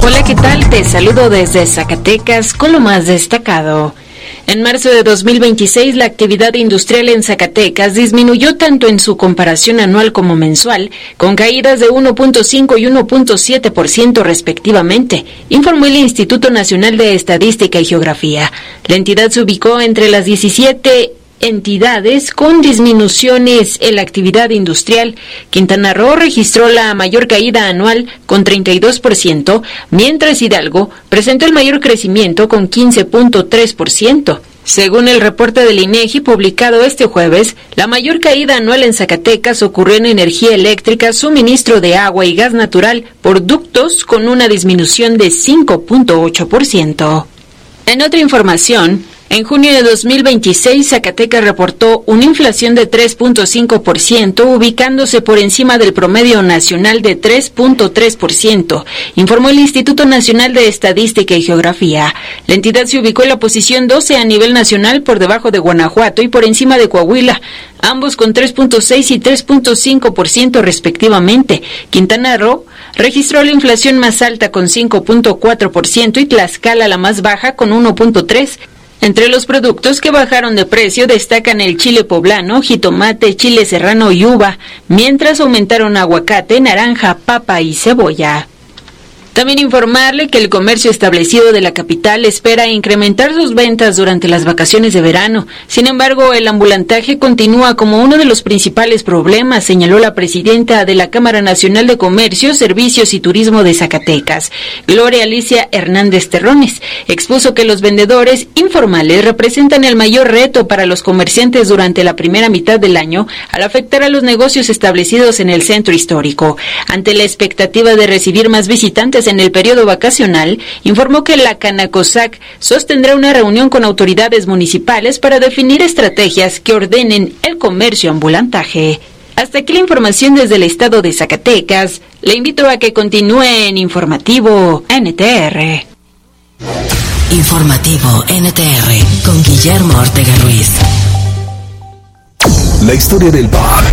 Hola, ¿qué tal? Te saludo desde Zacatecas con lo más destacado. En marzo de 2026, la actividad industrial en Zacatecas disminuyó tanto en su comparación anual como mensual, con caídas de 1.5 y 1.7% respectivamente, informó el Instituto Nacional de Estadística y Geografía. La entidad se ubicó entre las 17 entidades con disminuciones en la actividad industrial. Quintana Roo registró la mayor caída anual con 32%, mientras Hidalgo presentó el mayor crecimiento con 15.3%. Según el reporte del INEGI publicado este jueves, la mayor caída anual en Zacatecas ocurrió en energía eléctrica, suministro de agua y gas natural por ductos, con una disminución de 5.8%. En otra información, en junio de 2026, Zacatecas reportó una inflación de 3.5%, ubicándose por encima del promedio nacional de 3.3%, informó el Instituto Nacional de Estadística y Geografía. La entidad se ubicó en la posición 12 a nivel nacional, por debajo de Guanajuato y por encima de Coahuila, ambos con 3.6 y 3.5% respectivamente. Quintana Roo registró la inflación más alta con 5.4% y Tlaxcala la más baja con 1.3%. Entre los productos que bajaron de precio destacan el chile poblano, jitomate, chile serrano y uva, mientras aumentaron aguacate, naranja, papa y cebolla. También informarle que el comercio establecido de la capital espera incrementar sus ventas durante las vacaciones de verano. Sin embargo, el ambulantaje continúa como uno de los principales problemas, señaló la presidenta de la Cámara Nacional de Comercio, Servicios y Turismo de Zacatecas, Gloria Alicia Hernández Terrones. Expuso que los vendedores informales representan el mayor reto para los comerciantes durante la primera mitad del año, al afectar a los negocios establecidos en el centro histórico. Ante la expectativa de recibir más visitantes en el periodo vacacional, informó que la Canacosac sostendrá una reunión con autoridades municipales para definir estrategias que ordenen el comercio ambulantaje. Hasta aquí la información desde el estado de Zacatecas. Le invito a que continúe en Informativo NTR. Informativo NTR con Guillermo Ortega Ruiz. La historia del pop